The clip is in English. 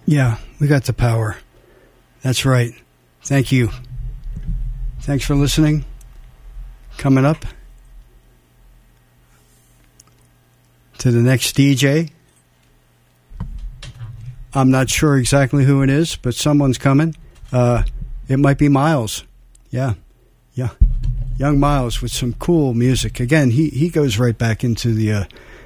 Yeah, we got the power. That's right. Thank you. Thanks for listening. Coming up to the next DJ. I'm not sure exactly who it is, but someone's coming. It might be Miles. Yeah. Young Miles with some cool music. Again, he goes right back into the